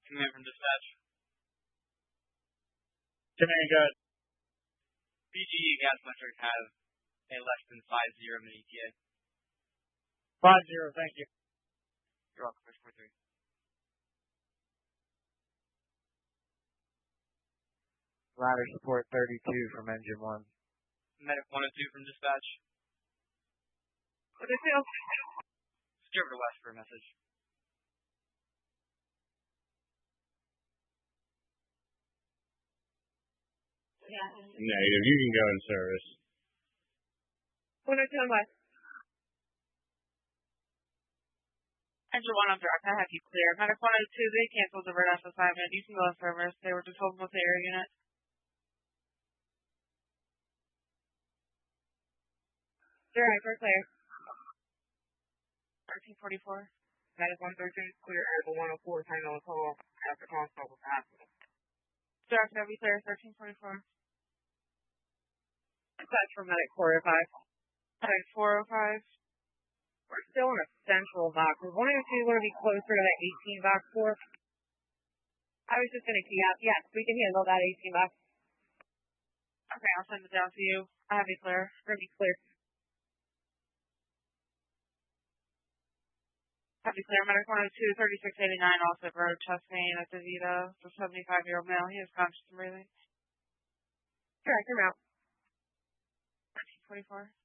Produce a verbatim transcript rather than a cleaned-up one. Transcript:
Command from dispatch. Command, go ahead. B G E and Gas Electric have a less than five zero minute E T A. Five zero, thank you. You're welcome, Push four three. Ladder support thirty-two from engine one. Medic one oh two from dispatch. What do you feel? Secure over to West for a message. Yeah. Negative, you can go in service. one oh two on West. Engine one on direct, I have you clear. Medic one oh two, they canceled the Red S assignment. You can go in service. They were just holding with the air unit. Direct, we're clear. thirteen forty-four. Medic one thirteen, clear Airable one oh four, time on the call after consult with the hospital. Direct, I'll be clear, thirteen forty-four. Dispatch from Medic four oh five. Medic four oh five. We're still in a central box. Is one oh two going to be closer to that eighteen box for? I was just going to key out. Yes, we can handle that eighteen box. Okay, I'll send it down to you. I have you clear. We're going to be clear. Have you clear. Medic one oh two, thirty-six eighty-nine, also road, chest pain at DeVito. It's a seventy-five-year-old male. He is conscious and breathing. Correct, I'm out. thirteen forty-four.